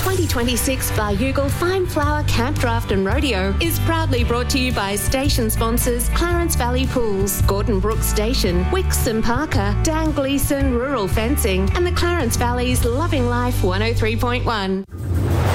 2026 Bareugal Fine Flower Camp Draft and Rodeo is proudly brought to you by station sponsors Clarence Valley Pools, Gordon Brook Station, Wicks and Parker, Dan Gleeson Rural Fencing, and the Clarence Valley's Loving Life 103.1.